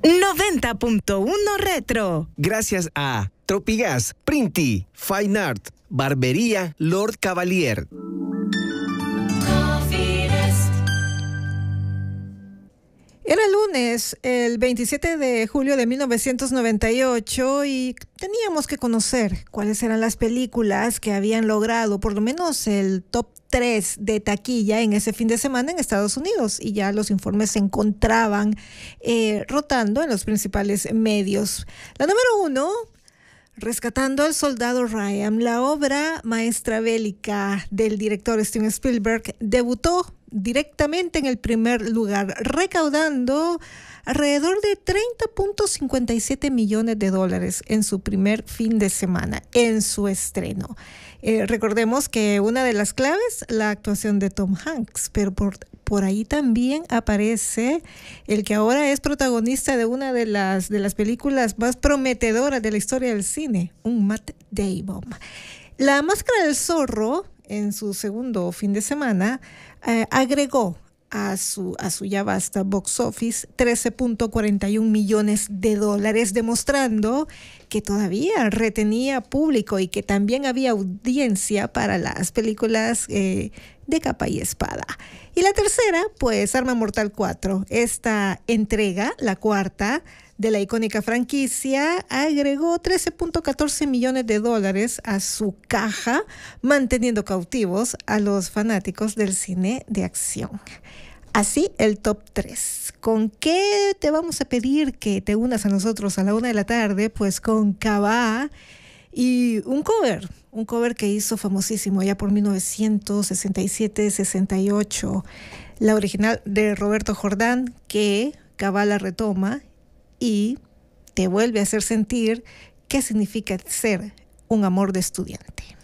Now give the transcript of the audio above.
90.1 Retro. Gracias a Tropigas, Printi, Fine Art, Barbería Lord Cavalier. Era lunes, el 27 de julio de 1998, y teníamos que conocer cuáles eran las películas que habían logrado por lo menos el top 3 de taquilla en ese fin de semana en Estados Unidos. Y ya los informes se encontraban rotando en los principales medios. La número 1... Rescatando al soldado Ryan, la obra maestra bélica del director Steven Spielberg, debutó directamente en el primer lugar, recaudando alrededor de $30.57 millones en su primer fin de semana, en su estreno. Recordemos que una de las claves, la actuación de Tom Hanks, pero por ahí también aparece el que ahora es protagonista de una de las películas más prometedoras de la historia del cine, un Matt Damon. La Máscara del Zorro, en su segundo fin de semana, agregó a su ya vasta box office $13.41 millones, demostrando que todavía retenía público y que también había audiencia para las películas de capa y espada. Y la tercera, pues Arma Mortal 4. Esta entrega, la cuarta de la icónica franquicia, agregó $13.14 millones a su caja, manteniendo cautivos a los fanáticos del cine de acción. Así el top 3. ¿Con qué te vamos a pedir que te unas a nosotros a la 1 de la tarde? Pues con Cabá y un cover que hizo famosísimo ya por 1967-68. La original de Roberto Jordán, que Cabá la retoma y te vuelve a hacer sentir qué significa ser un amor de estudiante.